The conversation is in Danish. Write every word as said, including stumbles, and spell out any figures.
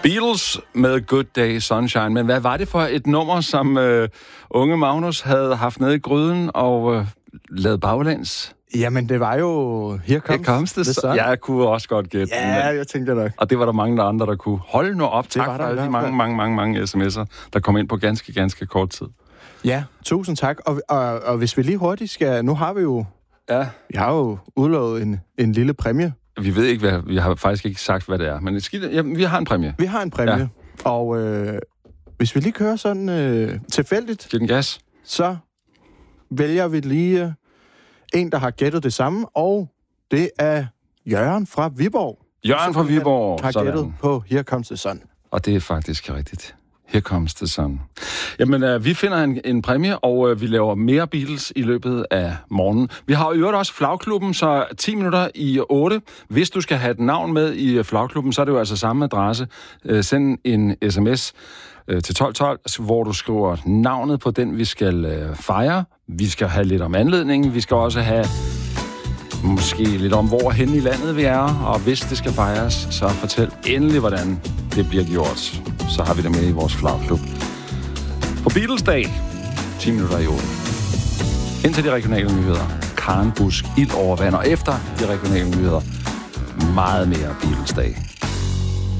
Beatles med Good Day Sunshine. Men hvad var det for et nummer, som øh, unge Magnus havde haft nede i gryden og øh, lavet baglæns? Jamen, det var jo Here Comes, Here comes the Sun. Ja, jeg kunne også godt gætte. Ja, jeg tænkte det nok. Og det var der mange andre, der kunne. Hold nu op. Tak for alle de mange, mange, mange, mange sms'er, der kom ind på ganske, ganske kort tid. Ja, tusind tak. Og, og, og hvis vi lige hurtigt skal... Nu har vi jo... Ja. Vi har jo udlovet en, en lille præmie. Vi ved ikke, hvad... Vi har faktisk ikke sagt, hvad det er. Men skidt, ja, vi har en præmie. Vi har en præmie. Ja. Og øh, hvis vi lige kører sådan øh, tilfældigt... Til den gas. Så vælger vi lige øh, en, der har gættet det samme. Og det er Jørgen fra Viborg. Jørgen fra Viborg. Har gættet på Here Comes the Sun. Og det er faktisk rigtigt. Here comes the sun. Jamen, øh, vi finder en, en præmie, og øh, vi laver mere Beatles i løbet af morgenen. Vi har i øvrigt også Flagklubben, så ti minutter i otte. Hvis du skal have et navn med i Flagklubben, så er det jo altså samme adresse. Øh, send en sms øh, til tolv tolv, hvor du skriver navnet på den, vi skal øh, fejre. Vi skal have lidt om anledningen. Vi skal også have måske lidt om, hvor hen i landet vi er. Og hvis det skal fejres, så fortæl endelig, hvordan det bliver gjort. Så har vi det med i vores Flagklub. På Beatles-dag, ti minutter i otte. Indtil de regionale nyheder. Karen Busk, ild over vand, og efter de regionale nyheder, meget mere Beatles-dag.